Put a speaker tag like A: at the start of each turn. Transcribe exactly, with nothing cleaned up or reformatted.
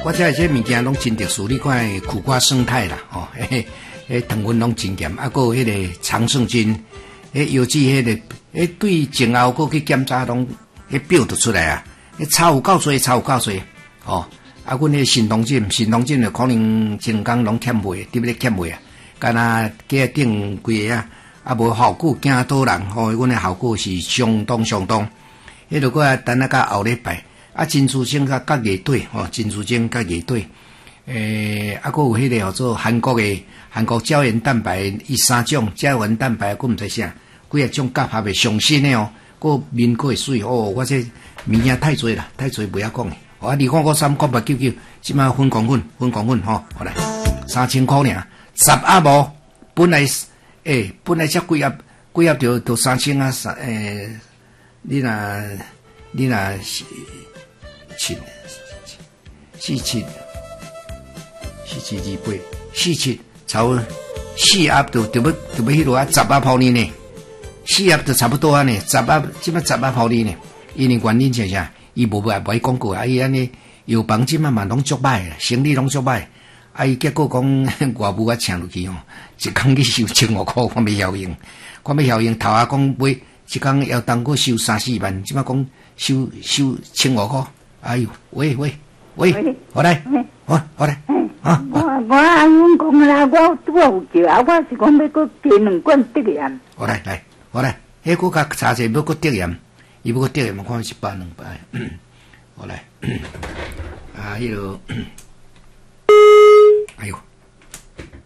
A: 我这些物件拢真特殊，你看苦瓜生态啦，哦，嘿嘿，糖分拢真咸，啊，个迄个长胜菌，迄尤其迄个，迄对前后个去检查拢，迄表得出来啊，迄差有够多，差有够多，哦，啊，阮迄神农碱，神农碱就可能真工拢欠卖，对不对？欠卖啊，干那加顶几个啊，啊，无效果，惊倒人，吼，阮的效果是相当相当。迄如果啊，等下甲后礼拜。啊，珍珠精甲甲叶对吼，珍珠精甲叶对，诶，啊，佫有迄个叫做韩国诶，韩国胶原蛋白，伊三种胶原蛋白，佫毋知啥，几啊种结合诶上新诶哦，佫面佫会水哦，我这物件太多啦，太多袂晓讲诶。啊，你看我三九八九九，即马分公分，分公分吼，好来，三千块尔，十盒无，本来诶，本来才几盒，几盒就就三千啊，三诶，你若你若是。七四七四七二八四七，差不多四盒就就要就要迄落啊，十盒互你呢，四盒就差不多啊呢，十盒即摆十盒互你呢，因为原因是啥？伊无卖卖广告啊，伊安尼药房即摆嘛拢足歹，生意拢足歹，啊伊结果讲外务啊请落去吼，一工去收千五箍，看要效用，看要效用，头下讲买一工要当个收三四万，即摆讲收收千五箍。哎呦，喂喂喂，好来，好好来，啊！
B: 我我按阮讲啦，我拄有叫啊，我是讲要搁加两罐得盐。
A: 好来来，好来，迄个甲查者要搁得盐，伊要搁得盐，我看一百两百，好来，啊，迄个，哎呦。